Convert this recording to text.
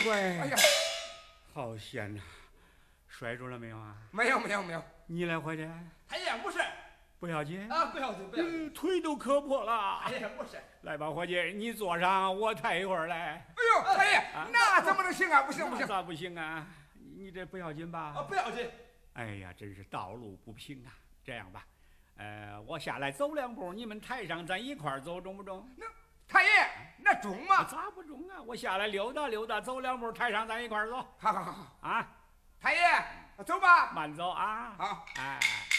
乖。 哎呀， 好险呐！摔着了没有啊？ 没有没有没有。 你来伙计？ 太爷不是， 不要紧啊，不要紧不要紧。 腿都磕破了。 太爷不是。 来吧，伙计，你坐上，我抬一会儿来。 哎呦，太爷，那怎么能行啊？不行不行。 咋不行啊？你这不要紧吧？ 啊，不要紧。 哎呀，真是道路不平啊！这样吧，我下来走2步，你们抬上，咱一块儿走，中不中？ 那太爷，那中吗？ 咋不中啊？我下来溜达溜达，走2步，抬上，咱一块儿走。 好好好啊， 太爷，走吧。 慢走啊。 好， 哎。